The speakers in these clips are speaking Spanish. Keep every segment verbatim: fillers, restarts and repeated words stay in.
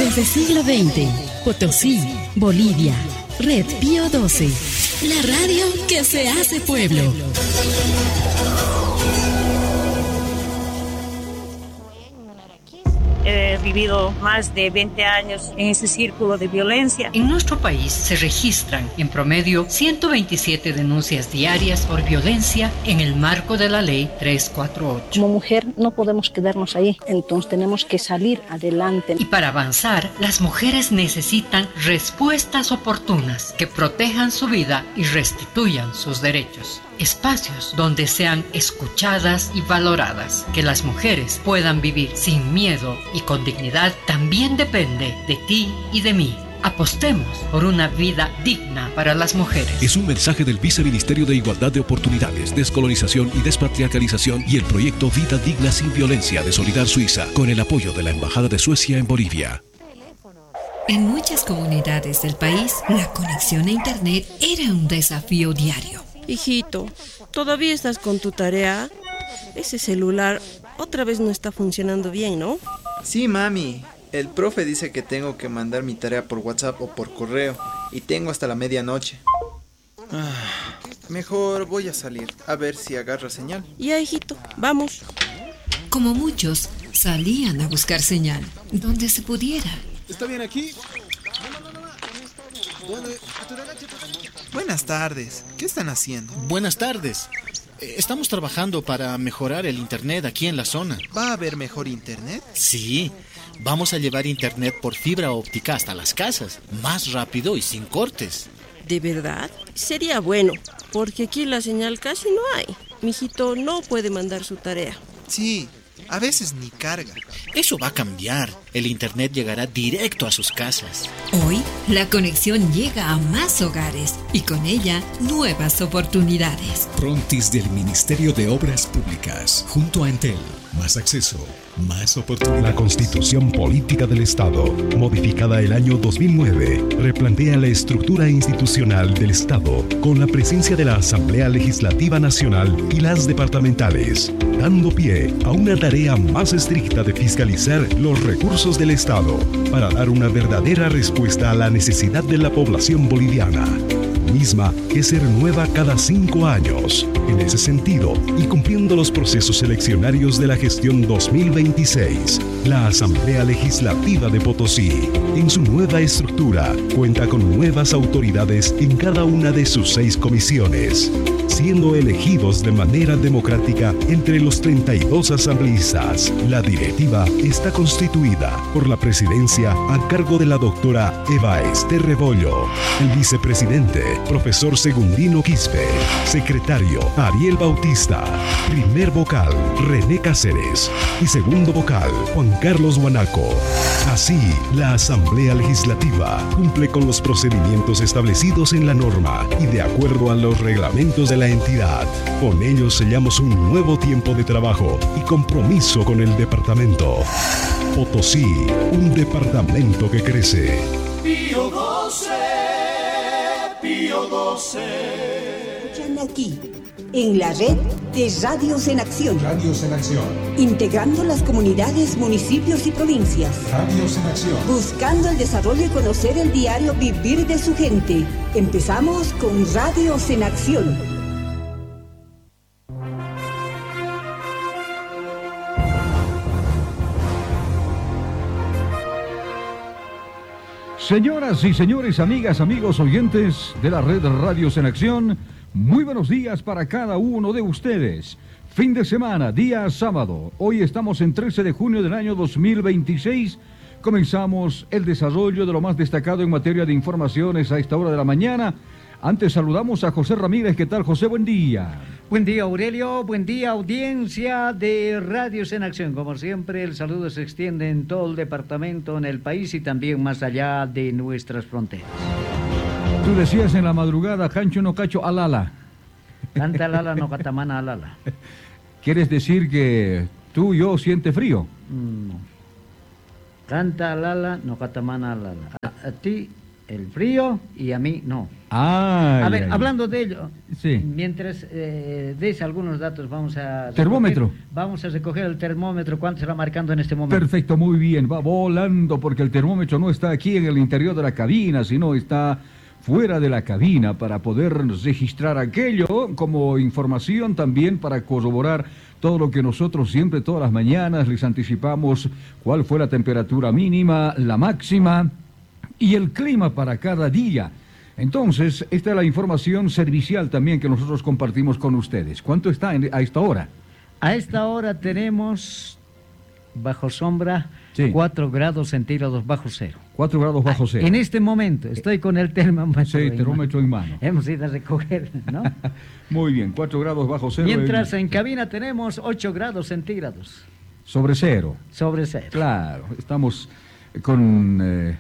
Desde siglo veinte, Potosí, Bolivia, Red Pío doce, la radio que se hace pueblo. He vivido más de veinte años en ese círculo de violencia. En nuestro país se registran en promedio ciento veintisiete denuncias diarias por violencia en el marco de la ley trescientos cuarenta y ocho. Como mujer no podemos quedarnos ahí, entonces tenemos que salir adelante. Y para avanzar, las mujeres necesitan respuestas oportunas que protejan su vida y restituyan sus derechos. Espacios donde sean escuchadas y valoradas. Que las mujeres puedan vivir sin miedo y con dignidad también depende de ti y de mí. Apostemos por una vida digna para las mujeres. Es un mensaje del Viceministerio de Igualdad de Oportunidades, Descolonización y Despatriarcalización y el proyecto Vida Digna Sin Violencia de Solidar Suiza, con el apoyo de la Embajada de Suecia en Bolivia. En muchas comunidades del país, la conexión a Internet era un desafío diario. Hijito, ¿todavía estás con tu tarea? Ese celular otra vez no está funcionando bien, ¿no? Sí, mami. El profe dice que tengo que mandar mi tarea por WhatsApp o por correo y tengo hasta la medianoche. Ah, mejor voy a salir a ver si agarra señal. Ya, hijito, vamos. Como muchos, salían a buscar señal donde se pudiera. ¿Está bien aquí? Buenas tardes. ¿Qué están haciendo? Buenas tardes. Estamos trabajando para mejorar el internet aquí en la zona. ¿Va a haber mejor internet? Sí. Vamos a llevar internet por fibra óptica hasta las casas, más rápido y sin cortes. ¿De verdad? Sería bueno, porque aquí la señal casi no hay. Mijito no puede mandar su tarea. Sí, a veces ni carga. Eso va a cambiar. El internet llegará directo a sus casas. Hoy, la conexión llega a más hogares y con ella, nuevas oportunidades. Frontis del Ministerio de Obras Públicas, junto a Entel. Más acceso, más oportunidades. La Constitución Política del Estado, modificada el año dos mil nueve, replantea la estructura institucional del Estado con la presencia de la Asamblea Legislativa Nacional y las departamentales, dando pie a una tarea más estricta de fiscalizar los recursos del Estado para dar una verdadera respuesta a la necesidad de la población boliviana, misma que se renueva cada cinco años. En ese sentido, y cumpliendo los procesos eleccionarios de la gestión dos mil veintiséis, la Asamblea Legislativa de Potosí, en su nueva estructura, cuenta con nuevas autoridades en cada una de sus seis comisiones, siendo elegidos de manera democrática entre los treinta y dos asambleístas. La directiva está constituida por la presidencia a cargo de la doctora Eva Ester Rebollo, el vicepresidente, profesor Segundino Quispe, secretario Ariel Bautista, primer vocal René Cáceres y segundo vocal Juan Carlos Guanaco. Así, la Asamblea Legislativa cumple con los procedimientos establecidos en la norma y de acuerdo a los reglamentos de la entidad. Con ello sellamos un nuevo tiempo de trabajo y compromiso con el departamento. Potosí, un departamento que crece. Pío doce, Pío doce. Escuchan aquí, en la red de Radios en Acción. Radios en Acción. Integrando las comunidades, municipios y provincias. Radios en Acción. Buscando el desarrollo y conocer el diario vivir de su gente. Empezamos con Radios en Acción. Señoras y señores, amigas, amigos, oyentes de la red Radios en Acción, muy buenos días para cada uno de ustedes. Fin de semana, día sábado. Hoy estamos en trece de junio del año dos mil veintiséis. Comenzamos el desarrollo de lo más destacado en materia de informaciones a esta hora de la mañana. Antes saludamos a José Ramírez. ¿Qué tal, José? Buen día. Buen día, Aurelio. Buen día, audiencia de Radios en Acción. Como siempre, el saludo se extiende en todo el departamento, en el país y también más allá de nuestras fronteras. Tú decías en la madrugada, Jancho no cacho alala. Canta alala, no catamana alala. ¿Quieres decir que tú y yo siente frío? No. Canta alala, no catamana alala. A, a ti el frío y a mí no. Ah, a ver, ay, hablando de ello, sí. mientras eh, des algunos datos, vamos a... ¿Termómetro? Recoger, vamos a recoger el termómetro, ¿cuánto será marcando en este momento? Perfecto, muy bien, va volando porque el termómetro no está aquí en el interior de la cabina, sino está fuera de la cabina para poder registrar aquello como información también para corroborar todo lo que nosotros siempre, todas las mañanas, les anticipamos cuál fue la temperatura mínima, la máxima y el clima para cada día. Entonces, esta es la información servicial también que nosotros compartimos con ustedes. ¿Cuánto está en, a esta hora? A esta hora tenemos, bajo sombra, sí. cuatro grados centígrados bajo cero. cuatro grados bajo cero. En este momento estoy con el termómetro. Sí, termómetro en mano. Hemos ido a recoger, ¿no? Muy bien, cuatro grados bajo cero. Mientras en... en cabina tenemos ocho grados centígrados. Sobre cero. Sobre cero. Claro, estamos con... Eh,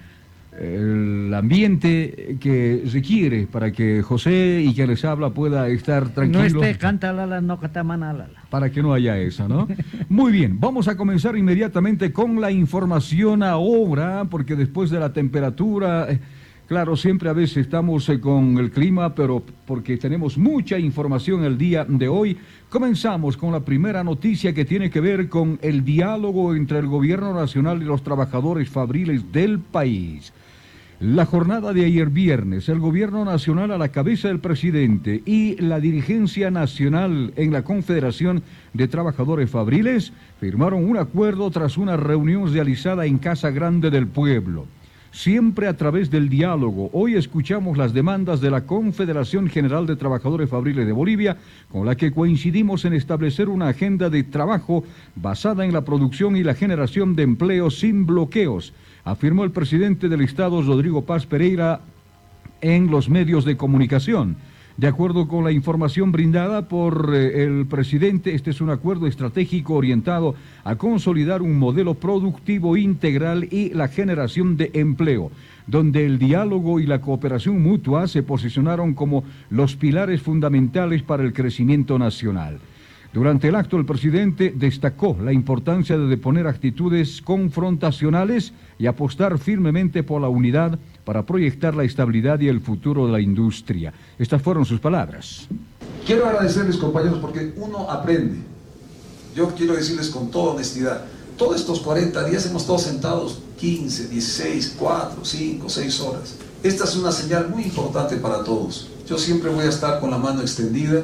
el ambiente que requiere para que José y quien les habla pueda estar tranquilo. No esté canta lala, no canta manala. Para que no haya eso, ¿no? Muy bien, vamos a comenzar inmediatamente con la información ahora, porque después de la temperatura, eh, claro, siempre a veces estamos eh, con el clima, pero porque tenemos mucha información el día de hoy, comenzamos con la primera noticia que tiene que ver con el diálogo entre el gobierno nacional y los trabajadores fabriles del país. La jornada de ayer viernes, el gobierno nacional a la cabeza del presidente y la dirigencia nacional en la Confederación de Trabajadores Fabriles firmaron un acuerdo tras una reunión realizada en Casa Grande del Pueblo. Siempre a través del diálogo, hoy escuchamos las demandas de la Confederación General de Trabajadores Fabriles de Bolivia, con la que coincidimos en establecer una agenda de trabajo basada en la producción y la generación de empleo sin bloqueos, afirmó el presidente del Estado, Rodrigo Paz Pereira, en los medios de comunicación. De acuerdo con la información brindada por eh, el presidente, este es un acuerdo estratégico orientado a consolidar un modelo productivo integral y la generación de empleo, donde el diálogo y la cooperación mutua se posicionaron como los pilares fundamentales para el crecimiento nacional. Durante el acto, el presidente destacó la importancia de deponer actitudes confrontacionales y apostar firmemente por la unidad para proyectar la estabilidad y el futuro de la industria. Estas fueron sus palabras. Quiero agradecerles, compañeros, porque uno aprende. Yo quiero decirles con toda honestidad, todos estos cuarenta días hemos estado sentados quince, dieciséis, cuatro, cinco, seis horas. Esta es una señal muy importante para todos. Yo siempre voy a estar con la mano extendida,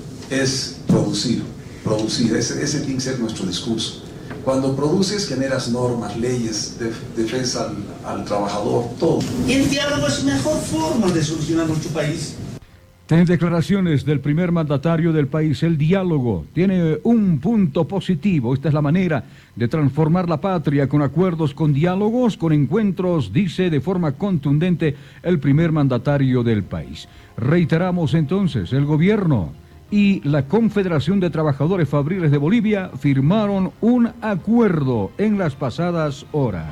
es producir. Producir, ese, ese tiene que ser nuestro discurso. Cuando produces, generas normas, leyes, de, defensa al, al trabajador, todo. El diálogo es la mejor forma de solucionar nuestro país. En declaraciones del primer mandatario del país, el diálogo tiene un punto positivo. Esta es la manera de transformar la patria con acuerdos, con diálogos, con encuentros, dice de forma contundente el primer mandatario del país. Reiteramos entonces, el gobierno y la Confederación de Trabajadores Fabriles de Bolivia firmaron un acuerdo en las pasadas horas.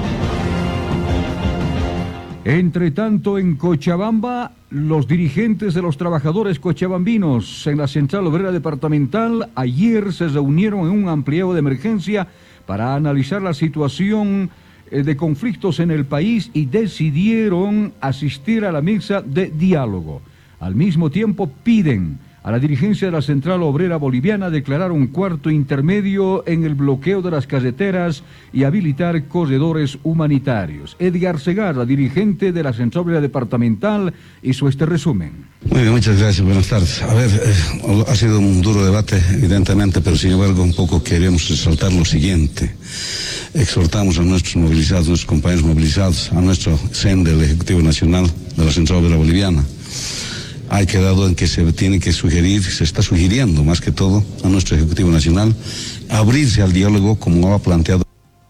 Entre tanto, en Cochabamba, los dirigentes de los trabajadores cochabambinos en la Central Obrera Departamental ayer se reunieron en un ampliado de emergencia para analizar la situación de conflictos en el país y decidieron asistir a la mesa de diálogo. Al mismo tiempo piden a la dirigencia de la Central Obrera Boliviana declarar un cuarto intermedio en el bloqueo de las carreteras y habilitar corredores humanitarios. Edgar Segarra, dirigente de la Central Obrera Departamental, hizo este resumen. Muy bien, muchas gracias, buenas tardes. A ver, eh, ha sido un duro debate, evidentemente, pero sin embargo un poco queremos resaltar lo siguiente. Exhortamos a nuestros movilizados, nuestros compañeros movilizados, a nuestro C E N del Ejecutivo Nacional de la Central Obrera Boliviana. Ha quedado en que se tiene que sugerir, se está sugiriendo más que todo a nuestro Ejecutivo Nacional, abrirse al diálogo como ha planteado.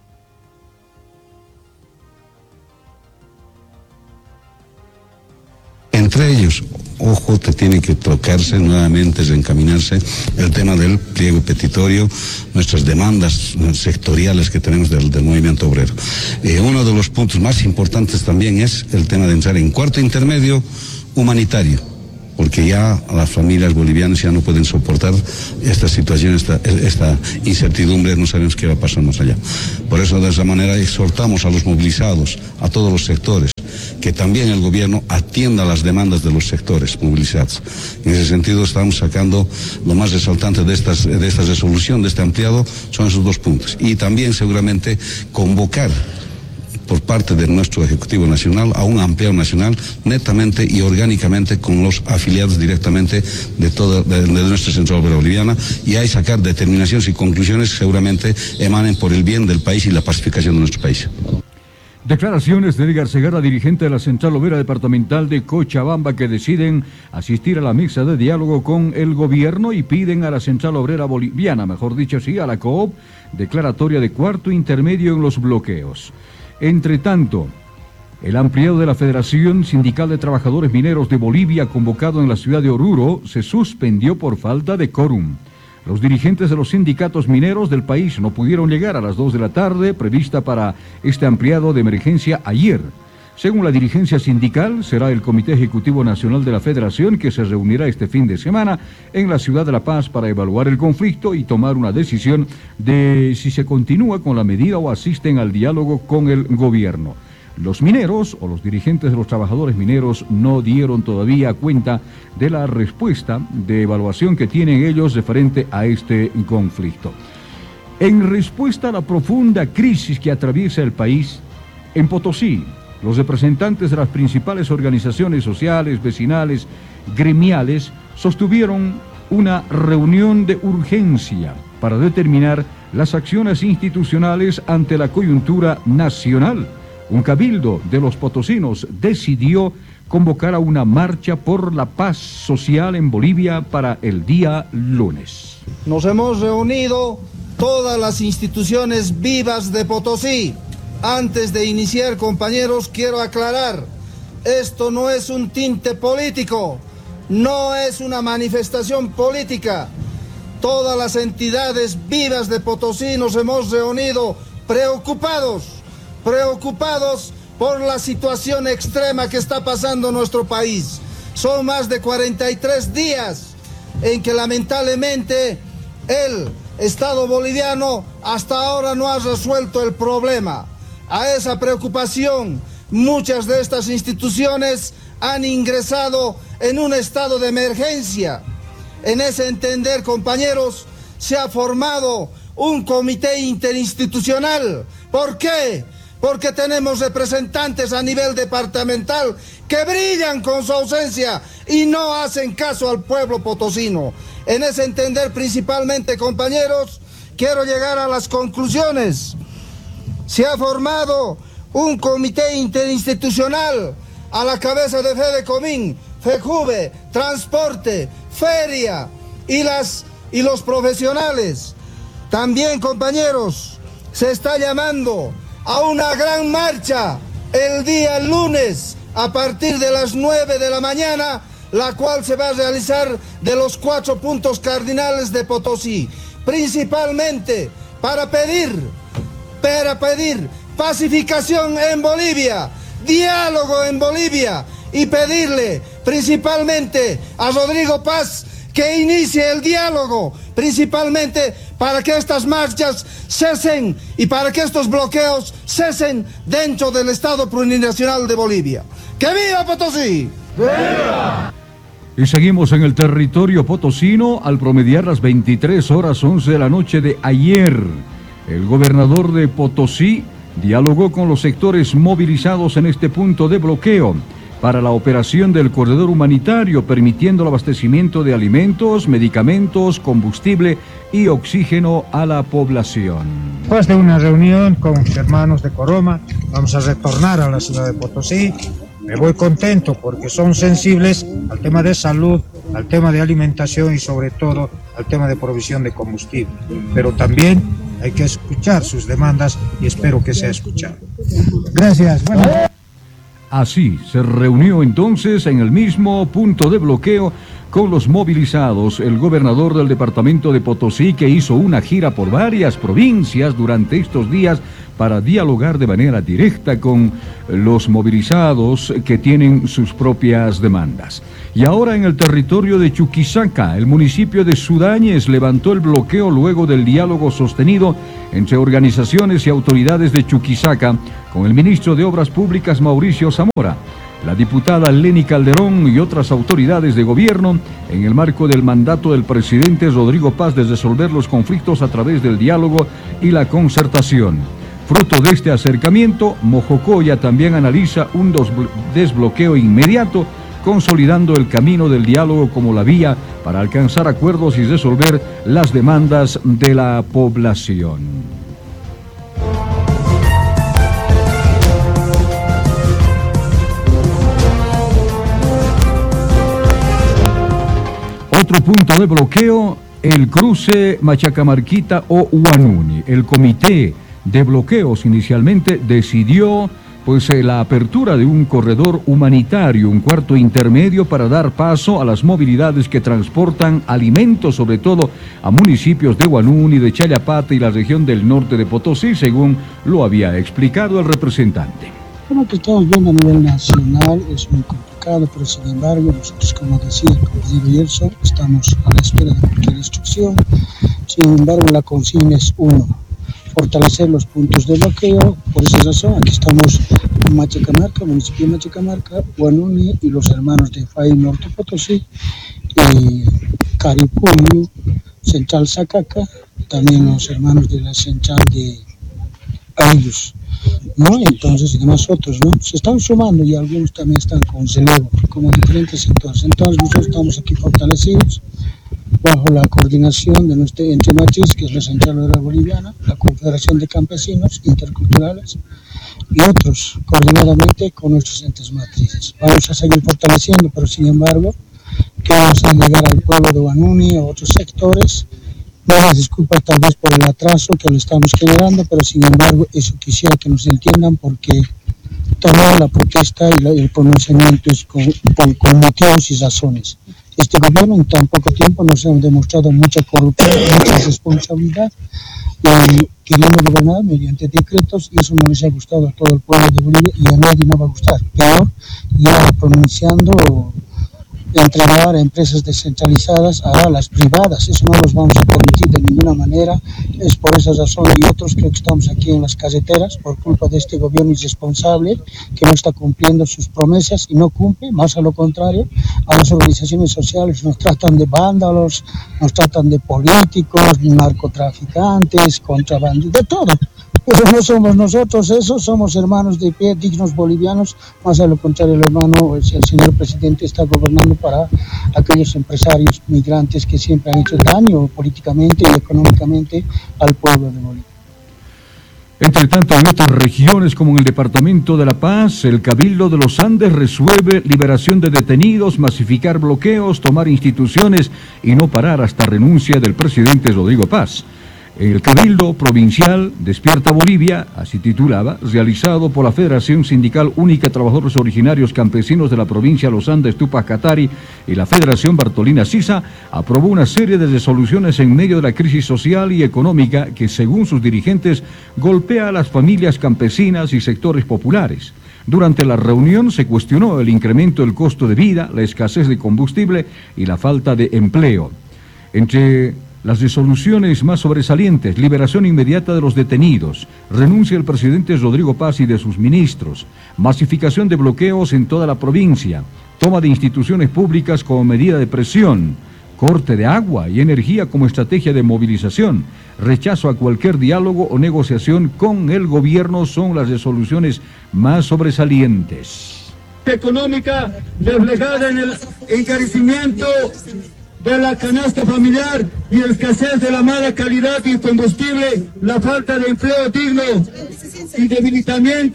Entre ellos, ojo, te tiene que tocarse nuevamente, reencaminarse el tema del pliego petitorio, nuestras demandas sectoriales que tenemos del, del movimiento obrero. Eh, uno de los puntos más importantes también es el tema de entrar en cuarto intermedio humanitario, porque ya las familias bolivianas ya no pueden soportar esta situación, esta, esta incertidumbre, no sabemos qué va a pasar más allá. Por eso, de esa manera, exhortamos a los movilizados, a todos los sectores, que también el gobierno atienda las demandas de los sectores movilizados. En ese sentido estamos sacando lo más resaltante de, estas, de esta resolución, de este ampliado, son esos dos puntos. Y también seguramente convocar por parte de nuestro Ejecutivo Nacional a un ampliado nacional netamente y orgánicamente con los afiliados directamente de toda de, de nuestra Central Obrera Boliviana, y ahí sacar determinaciones y conclusiones que seguramente emanen por el bien del país y la pacificación de nuestro país. Declaraciones de Edgar Segarra, dirigente de la Central Obrera Departamental de Cochabamba, que deciden asistir a la mesa de diálogo con el gobierno y piden a la Central Obrera Boliviana, mejor dicho sí, a la COOP, declaratoria de cuarto intermedio en los bloqueos. Entre tanto, el ampliado de la Federación Sindical de Trabajadores Mineros de Bolivia, convocado en la ciudad de Oruro, se suspendió por falta de quórum. Los dirigentes de los sindicatos mineros del país no pudieron llegar a las dos de la tarde, prevista para este ampliado de emergencia ayer. Según la dirigencia sindical, será el Comité Ejecutivo Nacional de la Federación que se reunirá este fin de semana en la ciudad de La Paz para evaluar el conflicto y tomar una decisión de si se continúa con la medida o asisten al diálogo con el gobierno. Los mineros o los dirigentes de los trabajadores mineros no dieron todavía cuenta de la respuesta de evaluación que tienen ellos referente a este conflicto. En respuesta a la profunda crisis que atraviesa el país, en Potosí, los representantes de las principales organizaciones sociales, vecinales, gremiales, sostuvieron una reunión de urgencia para determinar las acciones institucionales ante la coyuntura nacional. Un cabildo de los potosinos decidió convocar a una marcha por la paz social en Bolivia para el día lunes. Nos hemos reunido todas las instituciones vivas de Potosí. Antes de iniciar, compañeros, quiero aclarar, esto no es un tinte político, no es una manifestación política. Todas las entidades vivas de Potosí nos hemos reunido preocupados, preocupados por la situación extrema que está pasando nuestro país. Son más de cuarenta y tres días en que lamentablemente el Estado boliviano hasta ahora no ha resuelto el problema. A esa preocupación, muchas de estas instituciones han ingresado en un estado de emergencia. En ese entender, compañeros, se ha formado un comité interinstitucional. ¿Por qué? Porque tenemos representantes a nivel departamental que brillan con su ausencia y no hacen caso al pueblo potosino. En ese entender, principalmente, compañeros, quiero llegar a las conclusiones. Se ha formado un comité interinstitucional a la cabeza de FEDECOMIN, FEJUVE, Transporte, Feria y, las, y los profesionales. También, compañeros, se está llamando a una gran marcha el día lunes a partir de las nueve de la mañana, la cual se va a realizar de los cuatro puntos cardinales de Potosí, principalmente para pedir para pedir pacificación en Bolivia, diálogo en Bolivia y pedirle principalmente a Rodrigo Paz que inicie el diálogo, principalmente para que estas marchas cesen y para que estos bloqueos cesen dentro del Estado plurinacional de Bolivia. ¡Que viva Potosí! ¡Viva! Y seguimos en el territorio potosino al promediar las veintitrés horas once de la noche de ayer. El gobernador de Potosí dialogó con los sectores movilizados en este punto de bloqueo para la operación del corredor humanitario, permitiendo el abastecimiento de alimentos, medicamentos, combustible y oxígeno a la población. Después de una reunión con mis hermanos de Coroma, vamos a retornar a la ciudad de Potosí. Me voy contento porque son sensibles al tema de salud, al tema de alimentación y sobre todo al tema de provisión de combustible. Pero también hay que escuchar sus demandas y espero que sea escuchado. Gracias. Bueno. Así se reunió entonces en el mismo punto de bloqueo con los movilizados. El gobernador del departamento de Potosí, que hizo una gira por varias provincias durante estos días para dialogar de manera directa con los movilizados que tienen sus propias demandas. Y ahora en el territorio de Chuquisaca, el municipio de Sudáñez levantó el bloqueo luego del diálogo sostenido entre organizaciones y autoridades de Chuquisaca con el ministro de Obras Públicas Mauricio Zamora, la diputada Leni Calderón y otras autoridades de gobierno en el marco del mandato del presidente Rodrigo Paz de resolver los conflictos a través del diálogo y la concertación. Fruto de este acercamiento, Mojocoya también analiza un desbloqueo inmediato, consolidando el camino del diálogo como la vía para alcanzar acuerdos y resolver las demandas de la población. Otro punto de bloqueo, el cruce Machacamarquita o Huanuni. El comité de bloqueos inicialmente decidió pues eh, la apertura de un corredor humanitario, un cuarto intermedio para dar paso a las movilidades que transportan alimentos, sobre todo a municipios de Huanuni, de Chayapata y la región del norte de Potosí, según lo había explicado el representante. Lo que estamos viendo a nivel nacional es muy complicado, pero sin embargo nosotros, como decía el compañero Yerson, estamos a la espera de cualquier instrucción. Sin embargo, la consigna es uno, fortalecer los puntos de bloqueo. Por esa razón aquí estamos en Machacamarca, municipio de Machacamarca, Huanuni y los hermanos de F A I Norte Potosí, y Caripuyo, Central Zacaca, también los hermanos de la Central de Ayllus, ¿no? Entonces, y demás otros, ¿no? Se están sumando y algunos también están con Celevo, como diferentes sectores. Entonces nosotros estamos aquí fortalecidos bajo la coordinación de nuestra ente matriz, que es la Central Obrera Boliviana, la Confederación de Campesinos Interculturales y otros, coordinadamente con nuestros entes matrices. Vamos a seguir fortaleciendo, pero sin embargo, queremos llegar al pueblo de Huanuni a otros sectores. No las disculpas tal vez por el atraso que lo estamos generando, pero sin embargo, eso quisiera que nos entiendan, porque toda la protesta y la, el pronunciamiento es con, con, con motivos y razones. Este gobierno en tan poco tiempo nos ha demostrado mucha corrupción, mucha responsabilidad, y queriendo gobernar mediante decretos, y eso no les ha gustado a todo el pueblo de Bolivia y a nadie no va a gustar. Peor, ya pronunciando entregar a empresas descentralizadas a las privadas, eso no los vamos a permitir de ninguna manera. Es por esa razón, y otros creo que estamos aquí en las carreteras por culpa de este gobierno irresponsable que no está cumpliendo sus promesas y no cumple, más a lo contrario, a las organizaciones sociales nos tratan de vándalos, nos tratan de políticos, narcotraficantes, contrabandistas, de todo. Pero no somos nosotros esos, somos hermanos de pie, dignos bolivianos, más a lo contrario, el hermano, el señor presidente está gobernando para aquellos empresarios migrantes que siempre han hecho daño políticamente y económicamente al pueblo de Bolivia. Entre tanto, en otras regiones como en el departamento de La Paz, el Cabildo de los Andes resuelve liberación de detenidos, masificar bloqueos, tomar instituciones y no parar hasta renuncia del presidente Rodrigo Paz. El Cabildo Provincial Despierta Bolivia, así titulaba, realizado por la Federación Sindical Única de Trabajadores Originarios Campesinos de la provincia de los Andes, Tupac Katari, y la Federación Bartolina Sisa, aprobó una serie de resoluciones en medio de la crisis social y económica que, según sus dirigentes, golpea a las familias campesinas y sectores populares. Durante la reunión se cuestionó el incremento del costo de vida, la escasez de combustible y la falta de empleo. Entre las resoluciones más sobresalientes: liberación inmediata de los detenidos, renuncia del presidente Rodrigo Paz y de sus ministros, masificación de bloqueos en toda la provincia, toma de instituciones públicas como medida de presión, corte de agua y energía como estrategia de movilización, rechazo a cualquier diálogo o negociación con el gobierno son las resoluciones más sobresalientes. Económica reflejada en el encarecimiento de la canasta familiar y la escasez de la mala calidad del combustible, la falta de empleo digno y debilitamiento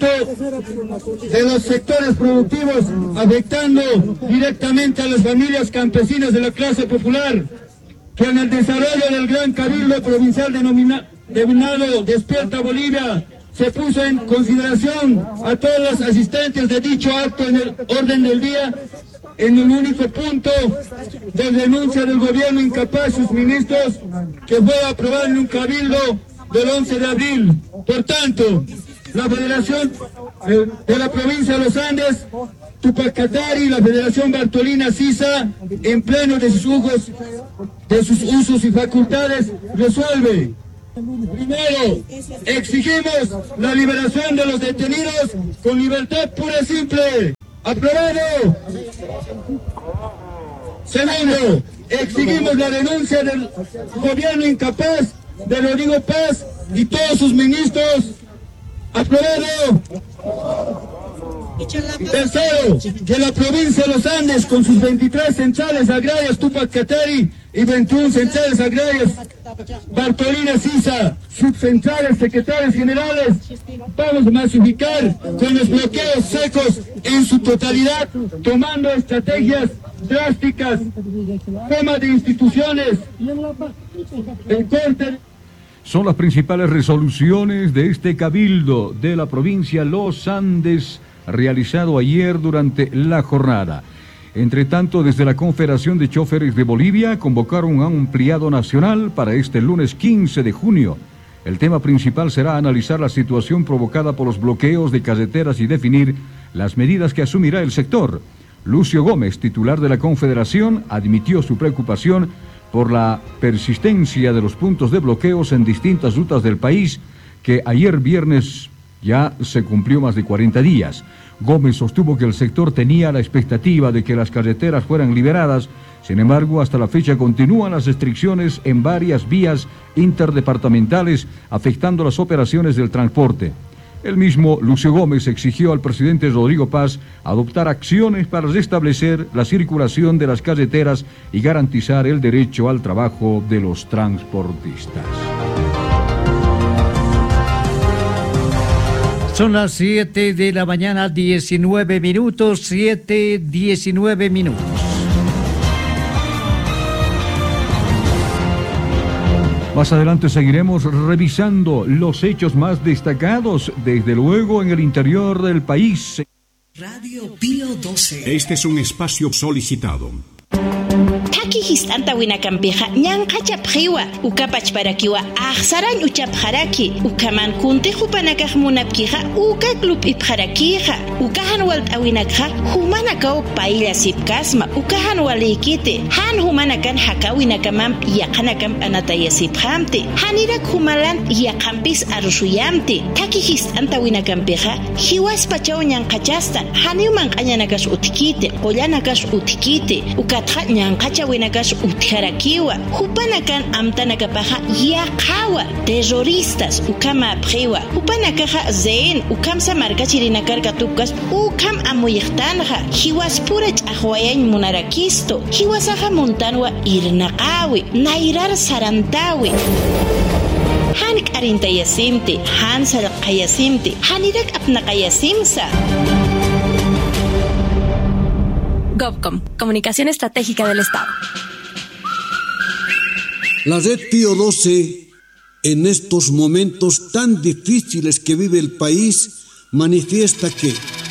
de los sectores productivos, afectando directamente a las familias campesinas de la clase popular, que en el desarrollo del Gran Cabildo Provincial denomina, denominado Despierta Bolivia, se puso en consideración a todos los asistentes de dicho acto en el orden del día en un único punto de renuncia del gobierno incapaz, sus ministros, que fue aprobado en un cabildo del once de abril. Por tanto, la Federación eh, de la provincia de los Andes, Tupac Katari y la Federación Bartolina Sisa, en pleno de sus usos, de sus usos y facultades, resuelve. Primero, exigimos la liberación de los detenidos con libertad pura y simple. ¡Aprobado! Segundo, exigimos la renuncia del gobierno incapaz de Rodrigo Paz y todos sus ministros. ¡Aprobado! Tercero, que la provincia de los Andes, con sus veintitrés centrales agrarias Tupac Katari y veintiuna centrales agrarias Bartolina Sisa, subcentrales, secretarios generales, vamos a masificar con los bloqueos secos en su totalidad, tomando estrategias drásticas, toma de instituciones, el corte. Son las principales resoluciones de este cabildo de la provincia Los Andes, realizado ayer durante la jornada. Entre tanto, desde la Confederación de Choferes de Bolivia convocaron a un ampliado nacional para este lunes quince de junio. El tema principal será analizar la situación provocada por los bloqueos de carreteras y definir las medidas que asumirá el sector. Lucio Gómez, titular de la Confederación, admitió su preocupación por la persistencia de los puntos de bloqueos en distintas rutas del país, que ayer viernes ya se cumplió más de cuarenta días. Gómez sostuvo que el sector tenía la expectativa de que las carreteras fueran liberadas. Sin embargo, hasta la fecha continúan las restricciones en varias vías interdepartamentales, afectando las operaciones del transporte. El mismo Lucio Gómez exigió al presidente Rodrigo Paz adoptar acciones para restablecer la circulación de las carreteras y garantizar el derecho al trabajo de los transportistas. Son las siete de la mañana, diecinueve minutos, siete, diecinueve minutos. Más adelante seguiremos revisando los hechos más destacados, desde luego en el interior del país. Radio Pío doce. Este es un espacio solicitado. Taki histanta winakampiqa ñanqacha phiwa ukapachparakiwa ahsaran uchapharaki ukaman kunti hupanakaq munapkiqa uka club ipharakiqa ukahan walt'awinakqa humanakaw pailla sipkasma ukahan walikite han humanakan hakawinakaman yaqanakan anatayasiphamti hanirak humalan yaqampis arushuyamti taki histanta winakampiqa hiwaspachaw ñanqachastan haniuman q'añanakash utikite qollanakash utikite ukatqa ñanqacha winakash utharakiwa hupanakan amtanakapaja yaqawa terroristas ukama aphiwa hupanakaja zen ukamsa markachirinakarka tupkas ukam amuyaqtanja hiwaspura ch'aqwayañ munarakisto hiwasaja montanwa irnaqawi nairar sarantawi han k'arintayasimti han salqayasimti hanirak apnaqayasimsa. GovCom, Comunicación Estratégica del Estado. La red Pío doce, en estos momentos tan difíciles que vive el país, manifiesta que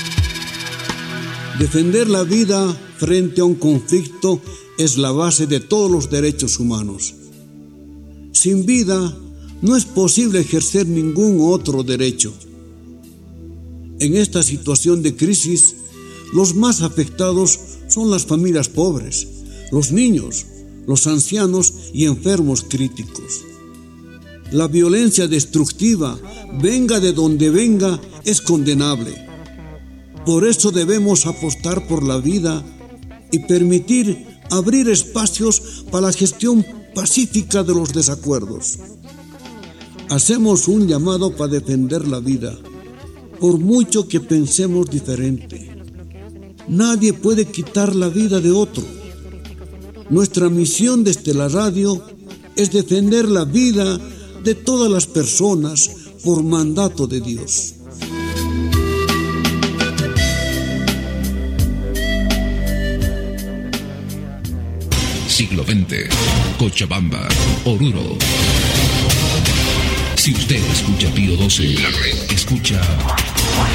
defender la vida frente a un conflicto es la base de todos los derechos humanos. Sin vida no es posible ejercer ningún otro derecho. En esta situación de crisis, los más afectados son las familias pobres, los niños, los ancianos y enfermos críticos. La violencia destructiva, venga de donde venga, es condenable. Por eso debemos apostar por la vida y permitir abrir espacios para la gestión pacífica de los desacuerdos. Hacemos un llamado para defender la vida, por mucho que pensemos diferente. Nadie puede quitar la vida de otro. Nuestra misión desde la radio es defender la vida de todas las personas por mandato de Dios. Siglo veinte, Cochabamba, Oruro. Si usted escucha Pío doce, escucha